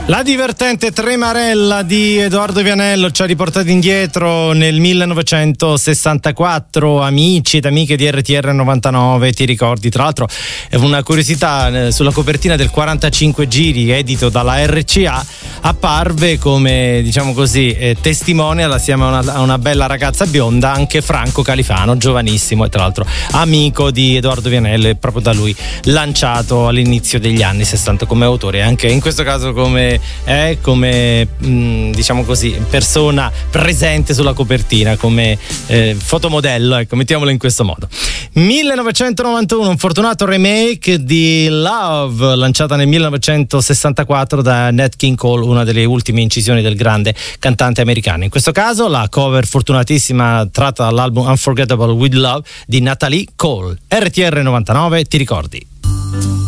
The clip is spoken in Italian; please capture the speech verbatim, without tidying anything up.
La divertente Tremarella di Edoardo Vianello ci ha riportato indietro nel millenovecentosessantaquattro. Amici ed amiche di R T R novantanove, ti ricordi? Tra l'altro è una curiosità, sulla copertina del quarantacinque giri edito dalla R C A apparve come, diciamo così, eh, testimonial assieme a una, a una bella ragazza bionda anche Franco Califano, giovanissimo e tra l'altro amico di Edoardo Vianello, e proprio da lui lanciato all'inizio degli anni sessanta come autore, anche in questo caso come è come mh, diciamo così persona presente sulla copertina, come eh, fotomodello, ecco, mettiamolo in questo modo. millenovecentonovantuno, un fortunato remake di Love, lanciata nel millenovecentosessantaquattro da Nat King Cole, una delle ultime incisioni del grande cantante americano. In questo caso la cover fortunatissima tratta dall'album Unforgettable with Love di Natalie Cole. R T R novantanove, ti ricordi?